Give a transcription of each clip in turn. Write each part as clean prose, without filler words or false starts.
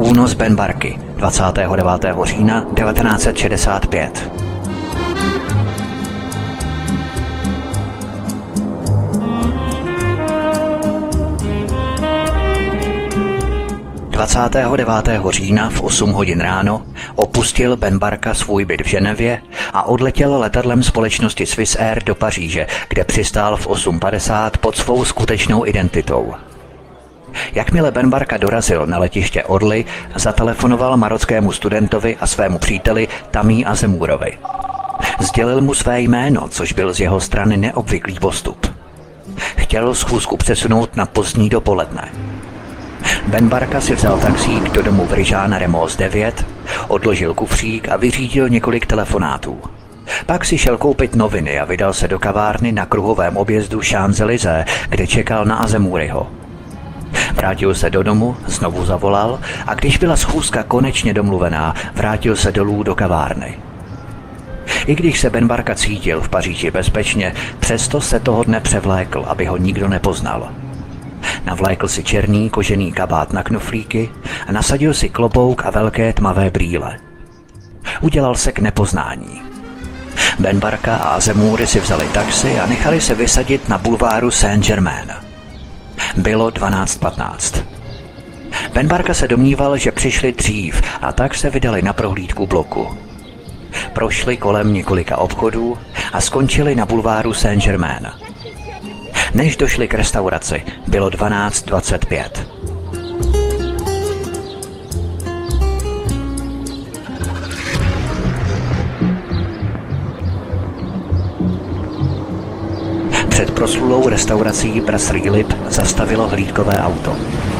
Únos Benbarky 29. října 1965. Dvacátého 9. října v 8 hodin ráno opustil Benbarka svůj byt v Ženevě a odletěl letadlem společnosti Swiss Air do Paříže, kde přistál v 8:50 pod svou skutečnou identitou. Jakmile Benbarka dorazil na letiště Orly, zatelefonoval marockému studentovi a svému příteli Tamí Azemurovi. Sdělil mu své jméno, což byl z jeho strany neobvyklý postup. Chtěl schůzku přesunout na pozdní dopoledne. Benbarka si vzal taxík do domu Vrižána Remos 9, odložil kufřík a vyřídil několik telefonátů. Pak si šel koupit noviny a vydal se do kavárny na kruhovém objezdu Champs-Élysées, kde čekal na Azemuriho. Vrátil se do domu, znovu zavolal a když byla schůzka konečně domluvená, vrátil se dolů do kavárny. I když se Benbarka cítil v Paříži bezpečně, přesto se toho dne převlékl, aby ho nikdo nepoznal. Navlékl si černý kožený kabát na knoflíky a nasadil si klobouk a velké tmavé brýle. Udělal se k nepoznání. Benbarka a Azemury si vzali taxi a nechali se vysadit na bulváru Saint-Germain. Bylo 12:15. Benbarka se domníval, že přišli dřív a tak se vydali na prohlídku bloku. Prošli kolem několika obchodů a skončili na bulváru Saint-Germain. Než došli k restauraci, bylo 12:25. Před proslulou restaurací Brasserie Lip zastavilo hlídkové auto.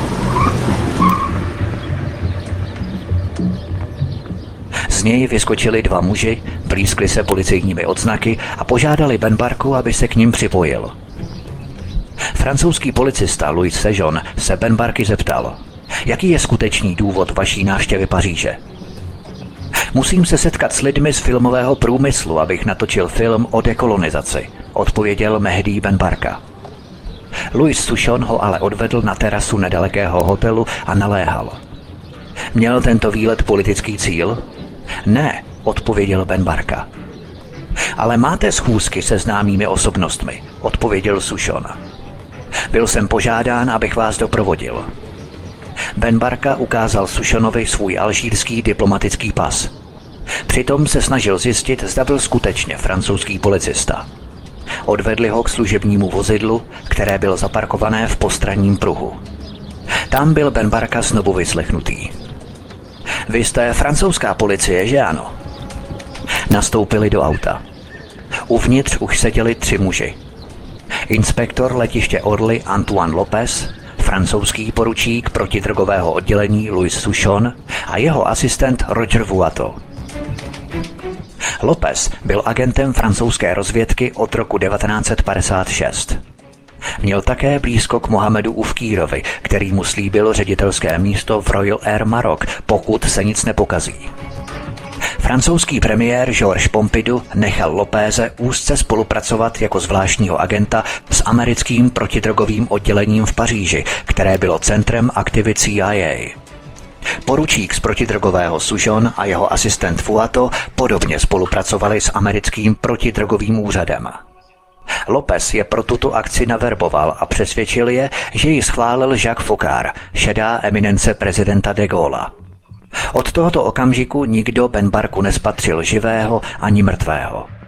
Z něj vyskočili dva muži, blízkli se policejními odznaky a požádali Benbarku, aby se k ním připojil. Francouzský policista Louis Sejon se Benbarky zeptal: jaký je skutečný důvod vaší návštěvy Paříže? Musím se setkat s lidmi z filmového průmyslu, abych natočil film o dekolonizaci, odpověděl Mehdi Benbarka. Louis Souchon ho ale odvedl na terasu nedalekého hotelu a naléhal: měl tento výlet politický cíl? Ne, odpověděl Benbarka. Ale máte schůzky se známými osobnostmi, odpověděl Souchon. Byl jsem požádán, abych vás doprovodil. Benbarka ukázal Souchonovi svůj alžírský diplomatický pas. Přitom se snažil zjistit, zda byl skutečně francouzský policista. Odvedli ho k služebnímu vozidlu, které bylo zaparkované v postranním pruhu. Tam byl Benbarka znovu vyslechnutý. Vy jste francouzská policie, že ano? Nastoupili do auta. Uvnitř už seděli 3 muži. Inspektor letiště Orly Antoine Lopez, francouzský poručík protidrogového oddělení Louis Souchon a jeho asistent Roger Vuatto. Lopez byl agentem francouzské rozvědky od roku 1956. Měl také blízko k Mohamedu Oufkírovi, který mu slíbil ředitelské místo v Royal Air Maroc, pokud se nic nepokazí. Francouzský premiér Georges Pompidou nechal Lopéze úzce spolupracovat jako zvláštního agenta s americkým protidrogovým oddělením v Paříži, které bylo centrem aktivit CIA. Poručík z protidrogového Souchon a jeho asistent Vuatto podobně spolupracovali s americkým protidrogovým úřadem. Lopez je pro tuto akci naverboval a přesvědčil je, že ji schválil Jacques Foccart, šedá eminence prezidenta de Gaulle'a. Od tohoto okamžiku nikdo Benbarku nespatřil živého ani mrtvého.